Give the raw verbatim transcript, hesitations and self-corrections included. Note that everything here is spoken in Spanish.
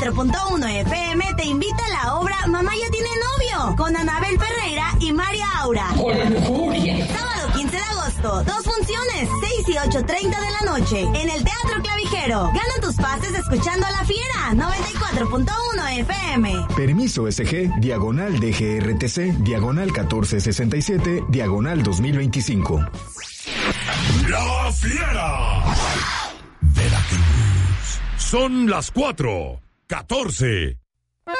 cuatro punto uno F M te invita a la obra Mamá ya tiene novio, con Anabel Ferreira y María Aura. Sábado quince de agosto, dos funciones, seis y ocho treinta de la noche, en el Teatro Clavijero. Gana tus pases escuchando a La Fiera, noventa y cuatro punto uno F M. Permiso S G, diagonal D G R T C, diagonal catorce sesenta y siete, diagonal dos mil veinticinco. La Fiera. Veracruz. Son las cuatro, catorce.